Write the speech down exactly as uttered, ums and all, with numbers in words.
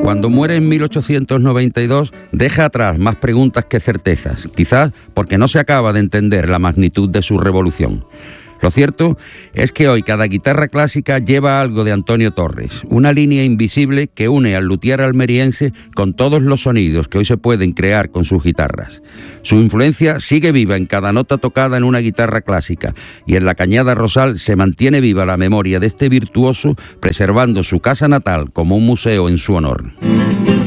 Cuando muere en mil ochocientos noventa y dos, deja atrás más preguntas que certezas, quizás porque no se acaba de entender la magnitud de su revolución. Lo cierto es que hoy cada guitarra clásica lleva algo de Antonio Torres, una línea invisible que une al luthier almeriense con todos los sonidos que hoy se pueden crear con sus guitarras. Su influencia sigue viva en cada nota tocada en una guitarra clásica, y en la Cañada Rosal se mantiene viva la memoria de este virtuoso, preservando su casa natal como un museo en su honor.